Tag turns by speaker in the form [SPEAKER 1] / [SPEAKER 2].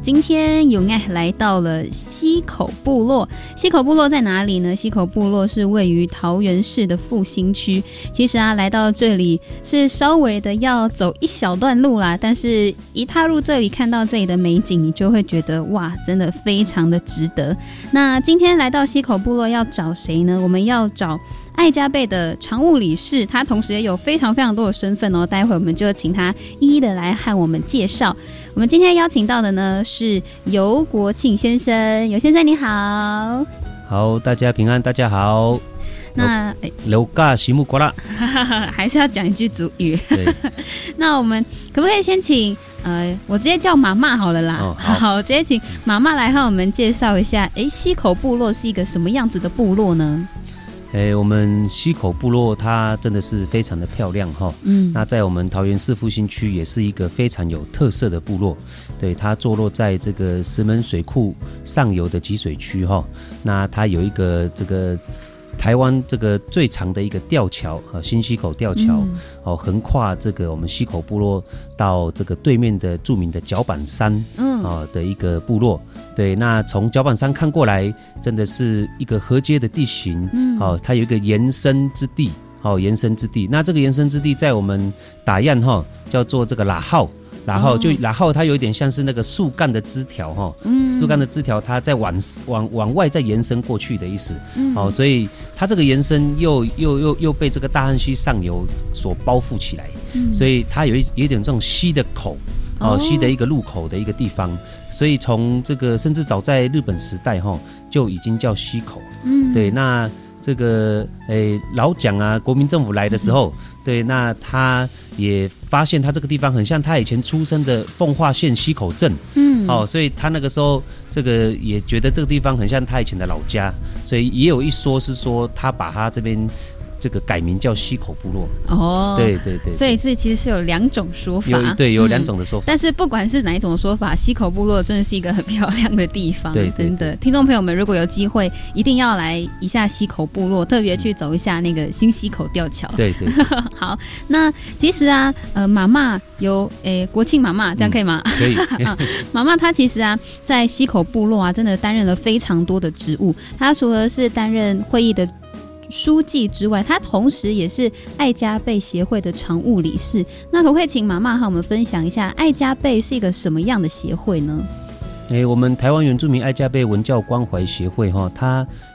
[SPEAKER 1] 今天永爱来到了溪口部落。溪口部落在哪里呢？溪口部落是位于桃园市的复兴区。其实啊，来到这里是稍微的要走一小段路啦，但是一踏入这里，看到这里的美景，你就会觉得哇，真的非常的值得。那今天来到溪口部落要找谁呢？我们要找爱家贝的常务理事，他同时也有非常非常多的身份哦。待会我们就请他一一的来和我们介绍。我们今天邀请到的呢是游国庆先生，游先生你好。
[SPEAKER 2] 好，大家平安，大家好。
[SPEAKER 1] 那
[SPEAKER 2] 楼嘎西木瓜啦，
[SPEAKER 1] 还是要讲一句族语。那我们可不可以先请我直接叫妈妈好了啦。
[SPEAKER 2] 哦、好，
[SPEAKER 1] 直接请妈妈来和我们介绍一下，溪口部落是一个什么样子的部落呢？
[SPEAKER 2] 我们溪口部落它真的是非常的漂亮哈。那在我们桃园市复兴区也是一个非常有特色的部落。对，它坐落在这个石门水库上游的集水区哈。那它有一个这个台湾这个最长的一个吊桥新溪口吊桥横跨这个我们溪口部落到这个对面的著名的角板山的一个部落。对，那从角板山看过来，真的是一个河阶的地形它有一个延伸之地延伸之地。那这个延伸之地在我们打雁叫做这个喇号。然后它有一点像是那个树干的枝条树干的枝条它在往外再延伸过去的意思。所以它这个延伸又被这个大汉溪上游所包覆起来。所以它有一点这种溪的口溪的一个入口的一个地方。所以从这个甚至早在日本时代就已经叫溪口。对，那这个老蒋啊，国民政府来的时候，对，那他也发现他这个地方很像他以前出生的奉化县溪口镇。所以他那个时候这个也觉得这个地方很像他以前的老家，所以也有一说是说他把他这边这个改名叫溪口部落。对，
[SPEAKER 1] 所以其实是有两种说法。
[SPEAKER 2] 有两种的说法。
[SPEAKER 1] 但是不管是哪一种说法，溪口部落真的是一个很漂亮的地方。
[SPEAKER 2] 对，
[SPEAKER 1] 真的，听众朋友们如果有机会，一定要来一下溪口部落，特别去走一下那个新溪口吊桥。
[SPEAKER 2] 对。
[SPEAKER 1] 好，那其实啊，妈妈有国庆妈妈，这样可以吗？
[SPEAKER 2] 可以。
[SPEAKER 1] 妈妈她其实啊，在溪口部落啊，真的担任了非常多的职务。她除了是担任会议的书记之外，他同时也是爱家贝协会的常务理事。那可不可以请妈妈和我们分享一下，爱家贝是一个什么样的协会呢？
[SPEAKER 2] 我们台湾原住民爱家贝文教关怀协会它